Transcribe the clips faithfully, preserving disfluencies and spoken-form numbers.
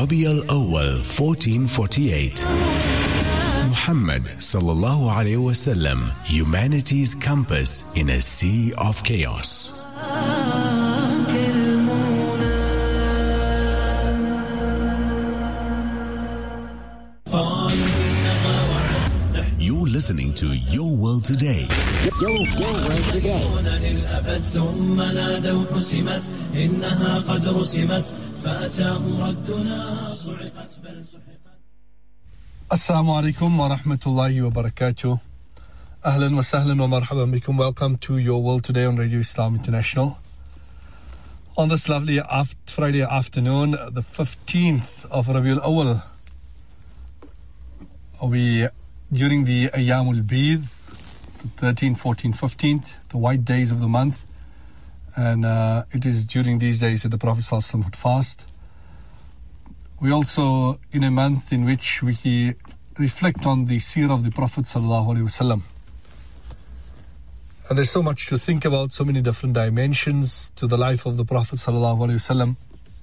Rabi al-Awwal fourteen forty-eight. Muhammad sallallahu alayhi wasallam, humanity's compass in a sea of chaos. You're listening to Your World Today. Your, your World Today. Assalamu alaikum wa rahmatullahi wa barakatuh. Ahlan wa sahlan wa marhaban bikum. Welcome to Your World Today on Radio Islam International. On this lovely aft- Friday afternoon, the fifteenth of Rabiul Awwal, we during the Ayyamul Bid, the thirteenth, fourteenth, fifteenth, the white days of the month, and uh, it is during these days that the Prophet ﷺ would fast. We also in a month in which we reflect on the seerah of the Prophet ﷺ. And there's so much to think about, so many different dimensions to the life of the Prophet ﷺ.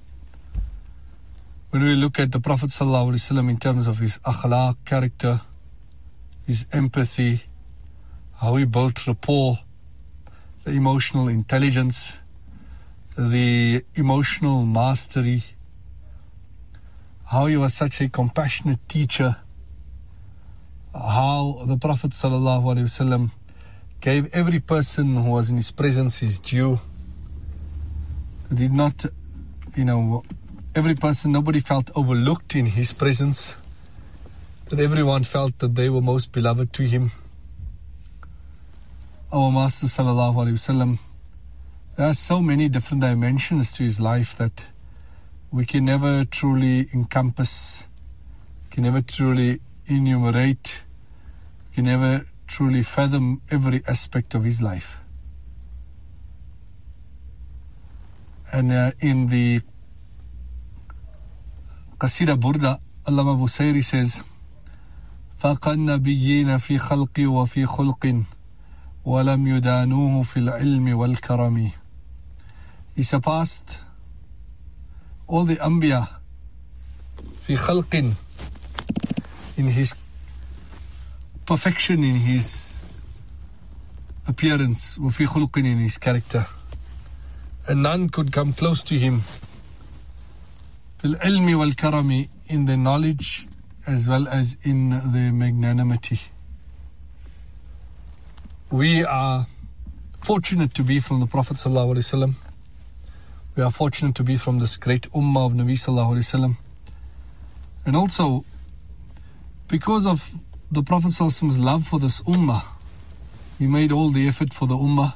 When we look at the Prophet ﷺ in terms of his akhlaq, character, his empathy, how he built rapport, the emotional intelligence, the emotional mastery, how he was such a compassionate teacher, how the Prophet ﷺ gave every person who was in his presence his due. Did not, you know, every person, nobody felt overlooked in his presence, that everyone felt that they were most beloved to him. Our Master Sallallahu Alaihi Wasallam, there are so many different dimensions to his life that we can never truly encompass, can never truly enumerate, can never truly fathom every aspect of his life. And uh, in the Qasida Burda, Allama Busayri says, فَقَ النَّبِيِّينَ فِي خَلْقِ وَفِي خُلْقٍ وَلَمْ يُدَانُوهُ فِي الْعِلْمِ وَالْكَرَمِ. He surpassed all the Anbiya fi khalqin, in his perfection, in his appearance, wa fi khulqin, in his character, and none could come close to him fil ilmi wal karami, in the knowledge as well as in the magnanimity. We are fortunate to be from the Prophet sallallahu alaihi wasallam. We are fortunate to be from this great ummah of Nabi sallallahu alaihi wasallam. And also, because of the Prophet sallallahu alaihi wasallam's love for this ummah, he made all the effort for the ummah.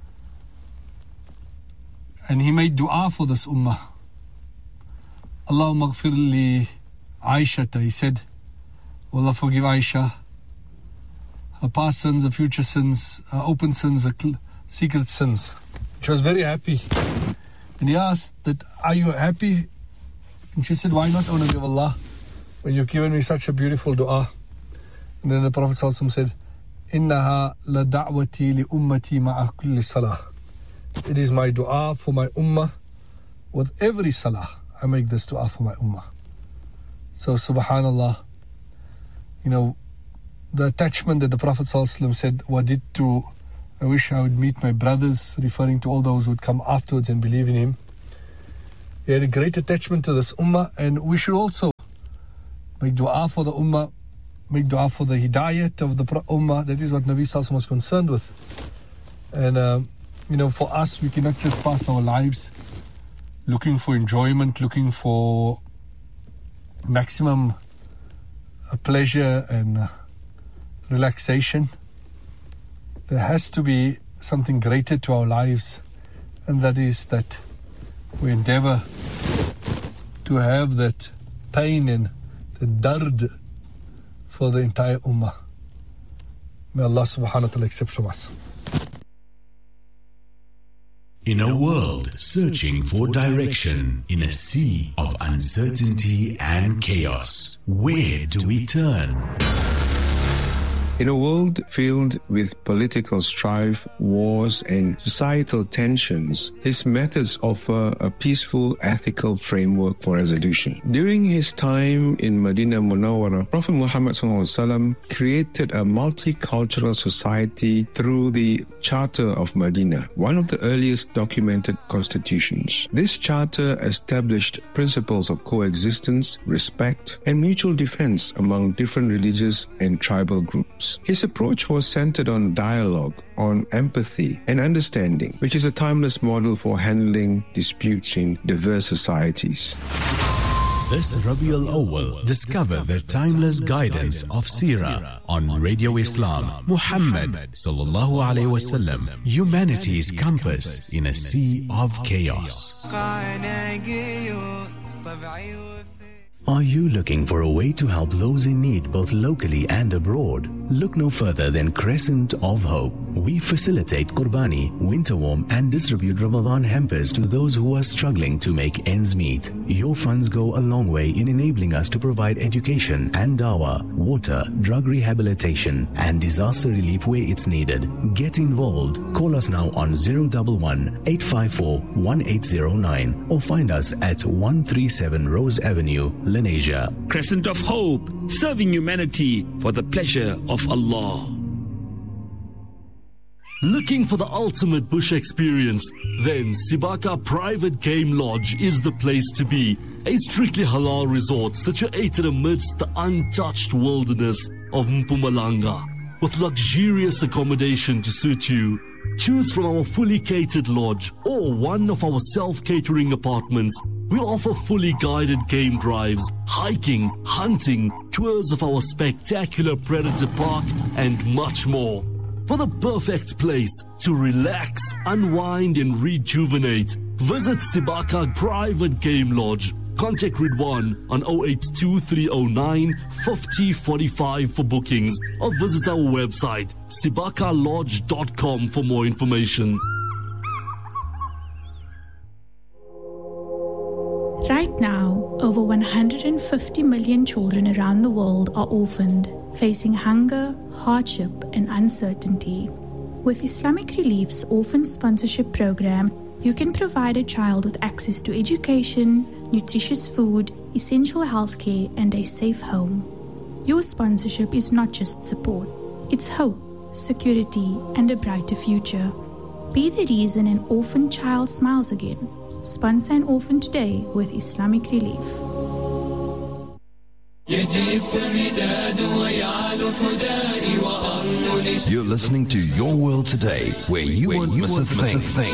And he made dua for this ummah. Allahumma ghfir li Aisha, he said, Allah forgive Aisha, her past sins, her future sins, her open sins, her cl- secret sins. She was very happy. And he asked that, are you happy? And she said, why not, O Nabi of Allah, when you've given me such a beautiful dua? And then the Prophet ﷺ said, إِنَّهَا لَدَعْوَتِي لِأُمَّتِي مَعَ كُلِّ صَلَاةٍ. It is my dua for my ummah. With every salah, I make this dua for my ummah. So subhanallah, you know, the attachment that the Prophet ﷺ said, Wadidtu, I wish I would meet my brothers, referring to all those who would come afterwards and believe in him. He had a great attachment to this ummah, and we should also make dua for the ummah, make dua for the hidayat of the ummah. That is what Nabi Sallallahu Alaihi Wasallam was concerned with. And, uh, you know, for us, we cannot just pass our lives looking for enjoyment, looking for maximum uh, pleasure and uh, relaxation. There has to be something greater to our lives, and that is that we endeavor to have that pain and the dard for the entire ummah. May Allah subhanahu wa ta'ala accept from us. In a world searching for direction, in a sea of uncertainty and chaos, where do we turn? In a world filled with political strife, wars, and societal tensions, his methods offer a peaceful, ethical framework for resolution. During his time in Medina Munawwara, Prophet Muhammad sallallahu alaihi wasallam created a multicultural society through the Charter of Medina, one of the earliest documented constitutions. This charter established principles of coexistence, respect, and mutual defense among different religious and tribal groups. His approach was centered on dialogue, on empathy and understanding, which is a timeless model for handling disputes in diverse societies. This Rabiul Awwal, discover the timeless guidance of Seerah on Radio Islam. Muhammad sallallahu alaihi wasallam, humanity's compass in a sea of chaos. Are you looking for a way to help those in need both locally and abroad? Look no further than Crescent of Hope. We facilitate Qurbani, winter warm, and distribute Ramadan hampers to those who are struggling to make ends meet. Your funds go a long way in enabling us to provide education and dawah, water, drug rehabilitation, and disaster relief where it's needed. Get involved. Call us now on zero one one, eight five four, one eight zero nine or find us at one thirty-seven Rose Avenue, Lenasia. Crescent of Hope, serving humanity for the pleasure of Allah. Looking for the ultimate bush experience? Then Sibaka Private Game Lodge is the place to be. A strictly halal resort situated amidst the untouched wilderness of Mpumalanga, with luxurious accommodation to suit you. Choose from our fully catered lodge or one of our self-catering apartments. We offer fully guided game drives, hiking, hunting, tours of our spectacular Predator Park, and much more. For the perfect place to relax, unwind, and rejuvenate, visit Sibaka Private Game Lodge. Contact Ridwan on zero eight two three zero nine, five zero four five for bookings, or visit our website sibaka lodge dot com for more information. Right now, over one hundred fifty million children around the world are orphaned, facing hunger, hardship, and uncertainty. With Islamic Relief's Orphan Sponsorship Program, you can provide a child with access to education, nutritious food, essential healthcare, and a safe home. Your sponsorship is not just support, it's hope, security, and a brighter future. Be the reason an orphan child smiles again. Sponsor an orphan today with Islamic Relief. You're listening to Your World Today, where you where won't you miss, won't a, miss thing. a thing.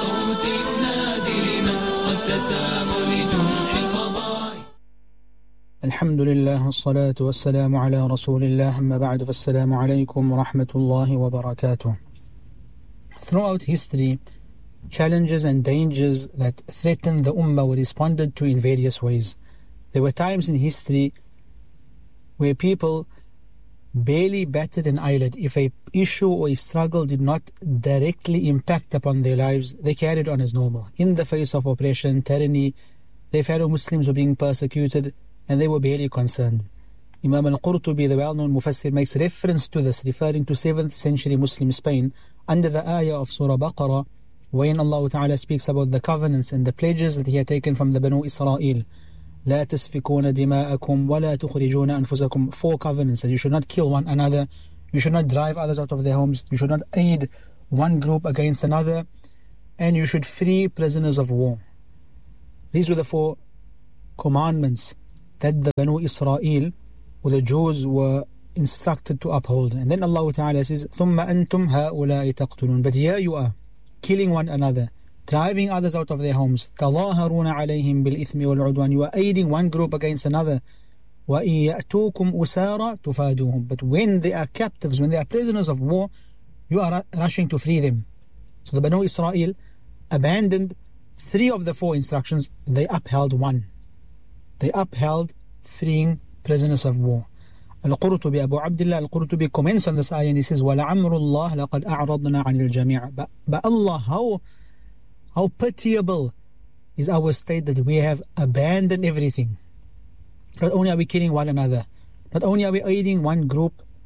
Alhamdulillah, wassalatu wassalamu ala rasulillah, amma ba'du, wassalamu alaykum wa rahmatullahi wa barakatuh. Throughout history, challenges and dangers that threatened the Ummah were responded to in various ways. There were times in history where people barely batted an eyelid. If a issue or a struggle did not directly impact upon their lives, they carried on as normal. In the face of oppression, tyranny, their fellow Muslims were being persecuted and they were barely concerned. Imam al-Qurtubi, the well-known Mufassir, makes reference to this, referring to seventh century Muslim Spain, under the ayah of Surah Baqarah, when Allah Ta'ala speaks about the covenants and the pledges that He had taken from the Banu Israel. لا تسفكون دماءكم ولا تخرجون أنفسكم. Four covenants, that you should not kill one another, you should not drive others out of their homes, you should not aid one group against another, and you should free prisoners of war. These were the four commandments that the Banu Israel, or the Jews, were instructed to uphold. And then Allah Ta'ala says, ثُمَّ أَنْتُمْ هَؤُلَاءِ تَقْتُلُونَ. But here you are, killing one another, driving others out of their homes. تَظَاهَرُونَ عَلَيْهِمْ بِالْإِثْمِ وَالْعُدْوَانِ. You are aiding one group against another. وَإِن يَأْتُوكُمْ أُسَارَ تُفَادُوهُم. But when they are captives, when they are prisoners of war, you are rushing to free them. So the Banu Israel abandoned three of the four instructions, they upheld one. They upheld freeing prisoners of war. Al-Qurtubi, Abu Abdullah Al-Qurtubi comments on this ayah and he says, وَلَعَمْرُ اللَّهِ لَقَدْ أَعْرَضْنَا عَنِ الْجَمِيعِ. But, but Allah, how, how pitiable is our state that we have abandoned everything. Not only are we killing one another, not only are we aiding one group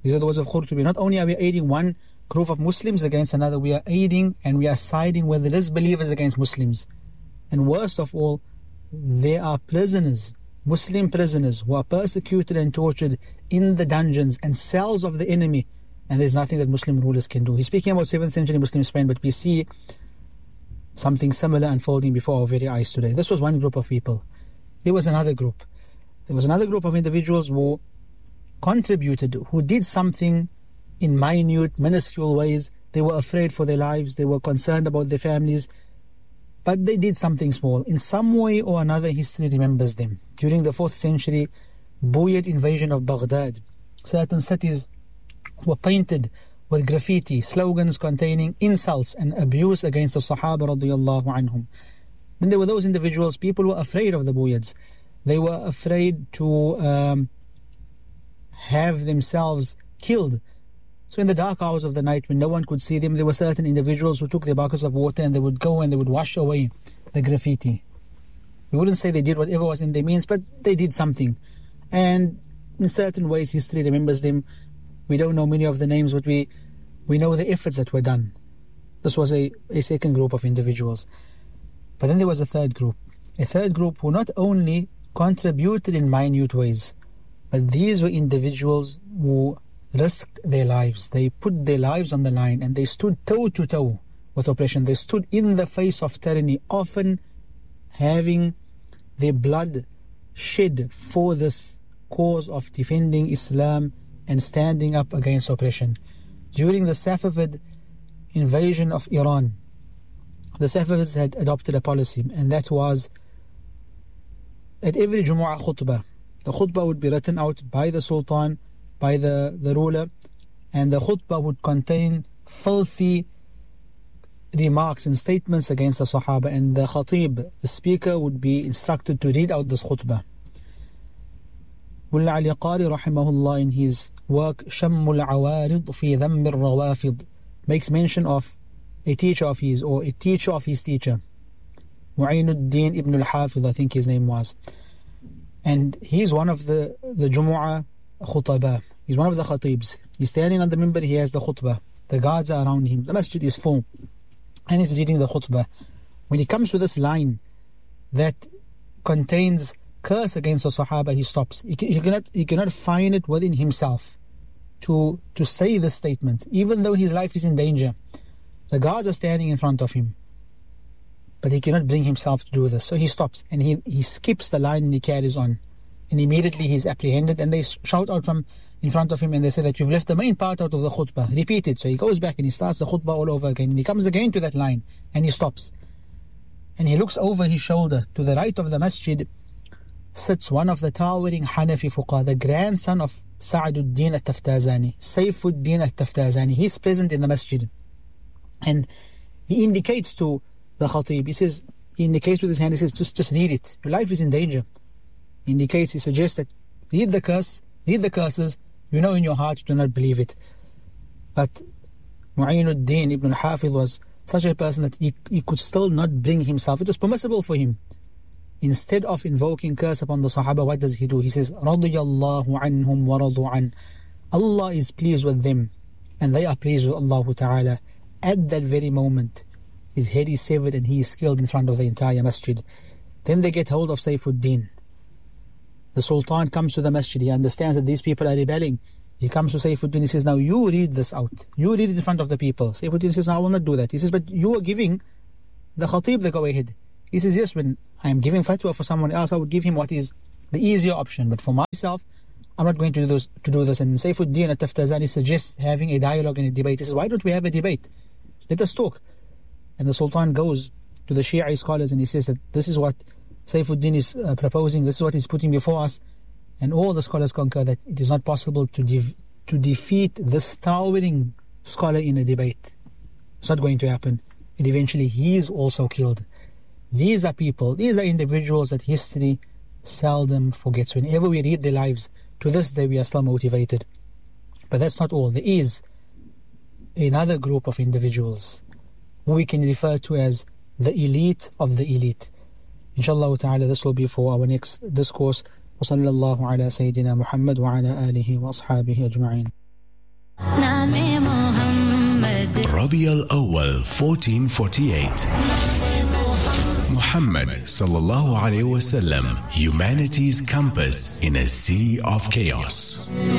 These are the words of Qurtubi. Not only are we aiding one group of Muslims against another, we are aiding and we are siding with the disbelievers against Muslims. And worst of all, there are prisoners, Muslim prisoners, who are persecuted and tortured in the dungeons and cells of the enemy, and there's nothing that Muslim rulers can do. He's speaking about seventh century Muslim Spain, but we see something similar unfolding before our very eyes today. This was one group of people. There was another group. There was another group of individuals who contributed, who did something in minute, minuscule ways. They were afraid for their lives, they were concerned about their families, but they did something small. In some way or another, history remembers them. During the fourth century, Buyid invasion of Baghdad, certain cities were painted with graffiti, slogans containing insults and abuse against the Sahaba radiyallahu anhum. Then there were those individuals, people were afraid of the Buyids. They were afraid to um, have themselves killed. So in the dark hours of the night, when no one could see them, there were certain individuals who took their buckets of water and they would go and they would wash away the graffiti. We wouldn't say they did whatever was in their means, but they did something. And in certain ways, history remembers them. We don't know many of the names, but we, we know the efforts that were done. This was a, a second group of individuals. But then there was a third group. A third group who not only contributed in minute ways, but these were individuals who risked their lives. They put their lives on the line and they stood toe to toe with oppression. They stood in the face of tyranny, often having their blood shed for this cause of defending Islam and standing up against oppression. During the Safavid invasion of Iran, the Safavids had adopted a policy, and that was at every Jumu'ah khutbah, the khutbah would be written out by the Sultan, by the, the ruler, and the khutbah would contain filthy remarks and statements against the Sahaba, and the Khatib, the speaker, would be instructed to read out this khutbah. Mullah Ali Qari rahimahullah, in his work Shammul Awarid fi Dhamm al-Rawafid, makes mention of a teacher of his, or a teacher of his teacher, Mu'ainuddin ibn al-Hafiz, I think his name was. And he's one of the, the Jumu'ah khutbah. He's one of the khatibs. He's standing on the minbar, he has the khutbah. The guards are around him. The masjid is full. And he's reading the khutbah. When he comes to this line that contains curse against the Sahaba, he stops. He, he, cannot, he cannot find it within himself to, to say this statement, even though his life is in danger. The guards are standing in front of him, but he cannot bring himself to do this. So he stops and he, he skips the line and he carries on. And immediately he's apprehended and they shout out from in front of him and they say that you've left the main part out of the khutbah. Repeat it. So he goes back and he starts the khutbah all over again. And he comes again to that line and he stops. And he looks over his shoulder. To the right of the masjid sits one of the towering Hanafi fuqaha, the grandson of Sa'aduddin al-Taftazani, Saifuddin al-Taftazani. He's present in the masjid. And he indicates to the Khatib, he says, he indicates with his hand, he says, just, just read it. Your life is in danger. He indicates, he suggests that read the curse, read the curses, you know in your heart you do not believe it. But Mu'ainuddin ibn al-Hafiz was such a person that he, he could still not bring himself. It was permissible for him. Instead of invoking curse upon the Sahaba, what does he do? He says, رَضِيَ اللَّهُ عَنْهُمْ وَرَضُوا عَنْ. Allah is pleased with them and they are pleased with Allah Ta'ala. At that very moment, his head is severed and he is killed in front of the entire masjid. Then they get hold of Saifuddin. The Sultan comes to the masjid. He understands that these people are rebelling. He comes to Saifuddin. He says, now you read this out. You read it in front of the people. Saifuddin says, no, I will not do that. He says, but you are giving the Khatib the go-ahead. He says, yes, when I am giving fatwa for someone else, I would give him what is the easier option. But for myself, I'm not going to do this. To do this. And Saifuddin al-Taftazani suggests having a dialogue and a debate. He says, why don't we have a debate? Let us talk. And the Sultan goes to the Shia scholars and he says that this is what Saifuddin is uh, proposing, this is what he's putting before us. And all the scholars concur that it is not possible to, de- to defeat this towering scholar in a debate. It's not going to happen. And eventually he is also killed. These are people, these are individuals that history seldom forgets. Whenever we read their lives, to this day we are still motivated. But that's not all. There is another group of individuals who we can refer to as the elite of the elite. Inshallah ta'ala, this will be for our next discourse. وصلى الله على سيدنا محمد وعلى آله وأصحابه أجمعين. Rabi al-Awwal fourteen forty-eight. Muhammad sallallahu alayhi wasallam, humanity's compass in a sea of chaos.